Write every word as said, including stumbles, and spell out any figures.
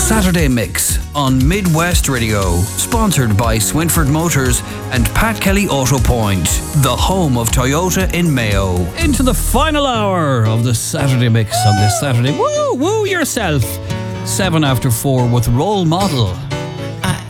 Saturday Mix on Midwest Radio, sponsored by Swinford Motors and Pat Kelly Auto Point, the home of Toyota in Mayo. Into the final hour of the Saturday Mix on this Saturday. Woo, woo yourself. Seven after four with Role Model.